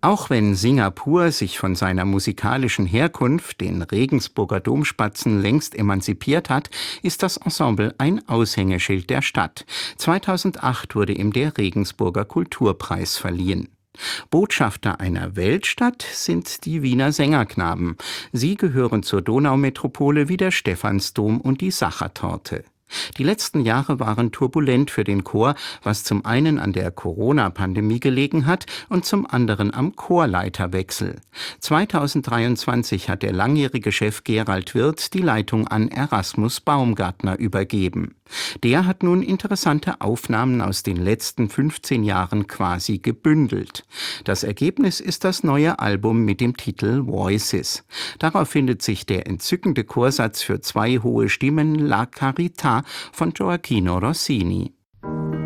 Auch wenn Singapur sich von seiner musikalischen Herkunft, den Regensburger Domspatzen, längst emanzipiert hat, ist das Ensemble ein Aushängeschild der Stadt. 2008 wurde ihm der Regensburger Kulturpreis verliehen. Botschafter einer Weltstadt sind die Wiener Sängerknaben. Sie gehören zur Donaumetropole wie der Stephansdom und die Sachertorte. Die letzten Jahre waren turbulent für den Chor, was zum einen an der Corona-Pandemie gelegen hat und zum anderen am Chorleiterwechsel. 2023 hat der langjährige Chef Gerald Wirth die Leitung an Erasmus Baumgartner übergeben. Der hat nun interessante Aufnahmen aus den letzten 15 Jahren quasi gebündelt. Das Ergebnis ist das neue Album mit dem Titel Voices. Darauf findet sich der entzückende Chorsatz für 2 hohe Stimmen La Carità von Gioacchino Rossini.